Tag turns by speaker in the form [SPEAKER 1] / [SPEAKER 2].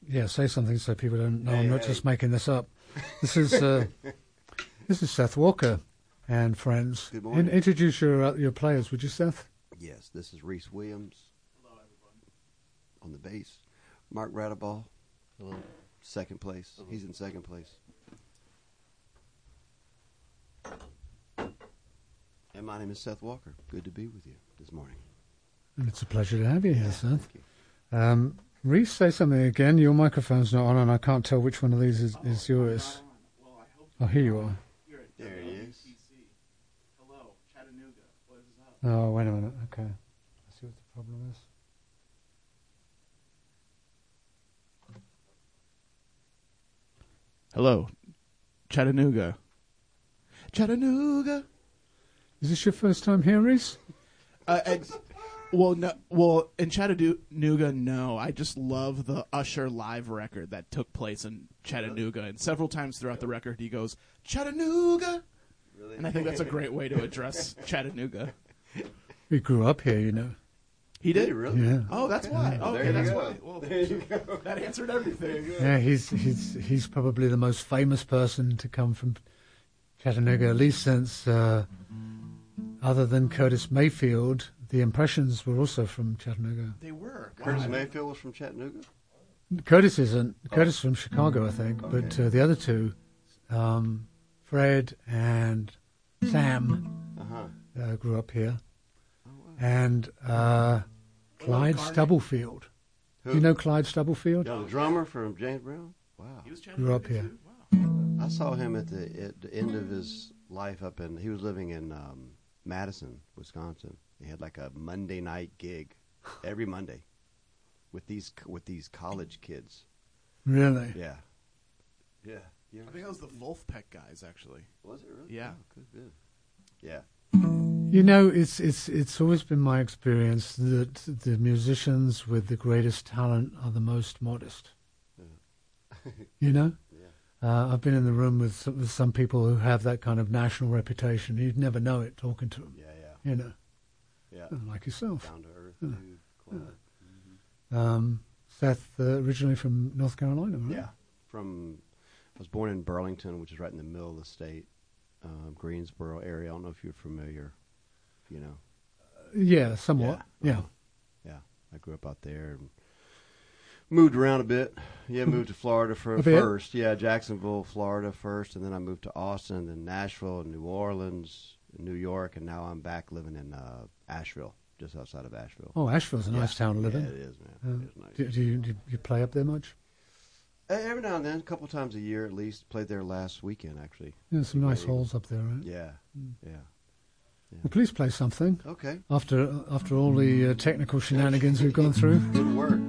[SPEAKER 1] Yeah, say something so people don't know I'm not just making this up. This is Seth Walker and friends.
[SPEAKER 2] Good morning.
[SPEAKER 1] Introduce your players, would you, Seth?
[SPEAKER 2] Yes, this is Reese Williams. Hello, everyone. On the bass. Mark Radaball. Hello. Second place. Hello. He's in second place. And my name is Seth Walker. Good to be with you this morning.
[SPEAKER 1] And it's a pleasure to have you here, Seth. Reese, say something again. Your microphone's not on, and I can't tell which one of these is yours.
[SPEAKER 3] Well, I hope
[SPEAKER 1] here you are.
[SPEAKER 2] There he is.
[SPEAKER 3] Hello, Chattanooga. What is up?
[SPEAKER 1] Oh, wait a minute. Okay. Let's see what the problem is.
[SPEAKER 3] Hello, Chattanooga. Chattanooga.
[SPEAKER 1] Is this your first time here, Reese?
[SPEAKER 3] Well, in Chattanooga, no. I just love the Usher live record that took place in Chattanooga, and several times throughout the record he goes, Chattanooga! Really? And I think that's a great way to address Chattanooga.
[SPEAKER 1] He grew up here, you know.
[SPEAKER 3] He did?
[SPEAKER 2] Really?
[SPEAKER 1] Yeah.
[SPEAKER 3] Oh, that's why.
[SPEAKER 2] Well,
[SPEAKER 3] Okay, that's
[SPEAKER 2] go.
[SPEAKER 3] why. Well,
[SPEAKER 2] there you go.
[SPEAKER 3] That answered everything.
[SPEAKER 1] Yeah, he's probably the most famous person to come from Chattanooga, at least since, other than Curtis Mayfield, the Impressions were also from Chattanooga.
[SPEAKER 3] They were.
[SPEAKER 2] Curtis Mayfield was from Chattanooga?
[SPEAKER 1] Curtis isn't. Curtis from Chicago, I think. Okay. But the other two, Fred and Sam, grew up here. Oh, wow. And Clyde Stubblefield.
[SPEAKER 2] Who?
[SPEAKER 1] Do you know Clyde Stubblefield?
[SPEAKER 2] Yeah, the drummer from James Brown? Wow.
[SPEAKER 3] He was
[SPEAKER 1] grew up here.
[SPEAKER 3] Wow.
[SPEAKER 2] I saw him at the end of his life he was living in Madison, Wisconsin. He had like a Monday night gig every Monday with these college kids.
[SPEAKER 1] Really?
[SPEAKER 2] Yeah. Yeah.
[SPEAKER 3] I think that was the Wolfpack guys, actually.
[SPEAKER 2] Was it really?
[SPEAKER 3] Yeah.
[SPEAKER 2] Oh, could have been. Yeah.
[SPEAKER 1] You know, it's always been my experience that the musicians with the greatest talent are the most modest.
[SPEAKER 2] Yeah.
[SPEAKER 1] You know?
[SPEAKER 2] Yeah.
[SPEAKER 1] I've been in the room with some people who have that kind of national reputation. You'd never know it talking to them.
[SPEAKER 2] Yeah, yeah.
[SPEAKER 1] You know?
[SPEAKER 2] Yeah.
[SPEAKER 1] Like yourself.
[SPEAKER 2] Down to earth, dude. Quiet.
[SPEAKER 1] Yeah. Mm-hmm. Seth, originally from North Carolina, right?
[SPEAKER 2] Yeah. I was born in Burlington, which is right in the middle of the state, Greensboro area. I don't know if you're familiar, you know.
[SPEAKER 1] Yeah, somewhat. Yeah.
[SPEAKER 2] Yeah. I grew up out there and moved around a bit. Yeah, moved to Florida first. Yeah, Jacksonville, Florida first, and then I moved to Austin, then Nashville, and New Orleans, and New York, and now I'm back living in Asheville, just outside of Asheville.
[SPEAKER 1] Oh, Asheville's a nice town to live in.
[SPEAKER 2] Yeah, it is, man. It is nice.
[SPEAKER 1] Do you play up there much?
[SPEAKER 2] Every now and then, a couple times a year at least. Played there last weekend, actually.
[SPEAKER 1] Yeah, some nice halls up there, right?
[SPEAKER 2] Yeah, yeah.
[SPEAKER 1] Yeah. Well, please play something.
[SPEAKER 2] Okay.
[SPEAKER 1] After all the technical shenanigans we've gone through.
[SPEAKER 2] Good work.